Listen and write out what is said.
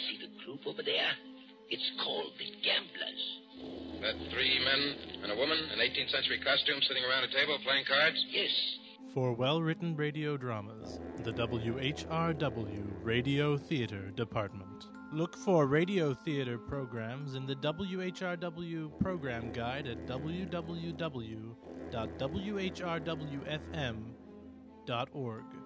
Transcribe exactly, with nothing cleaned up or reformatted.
See the group over there? It's called the Gamblers. That three men and a woman in eighteenth century costume sitting around a table playing cards? Yes. For well-written radio dramas, the W H R W Radio Theater Department. Look for radio theater programs in the W H R W program guide at w w w dot w h r w f m dot org.